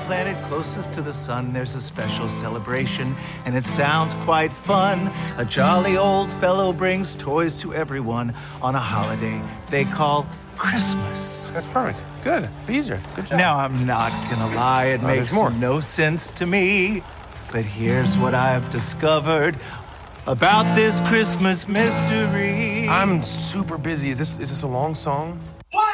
planet closest to the sun, there's a special celebration, and it sounds quite fun. A jolly old fellow brings toys to everyone on a holiday they call Christmas. That's perfect. Good. Easier. Good job. Now, I'm not gonna lie, it makes no sense to me. But here's what I've discovered about this Christmas mystery. I'm super busy. Is this a long song?